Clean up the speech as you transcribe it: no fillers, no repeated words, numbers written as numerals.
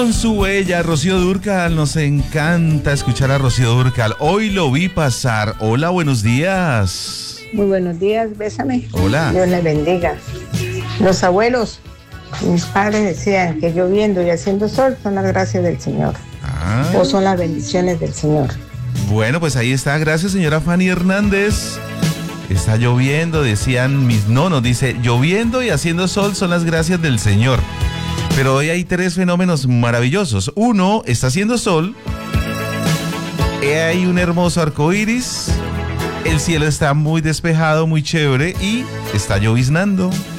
con su bella Rocío Dúrcal. Nos encanta escuchar a Rocío Dúrcal. Hoy lo vi pasar. Hola, buenos días. Muy buenos días, bésame. Hola. Dios les bendiga. Los abuelos, mis padres decían que lloviendo y haciendo sol son las gracias del Señor. O son las bendiciones del Señor. Bueno, pues ahí está. Gracias, señora Fanny Hernández. Está lloviendo, decían mis nonos. Dice, lloviendo y haciendo sol son las gracias del Señor. Pero hoy hay 3 fenómenos maravillosos. Uno, está haciendo sol. Hay un hermoso arco iris. El cielo está muy despejado, muy chévere. Y está lloviznando.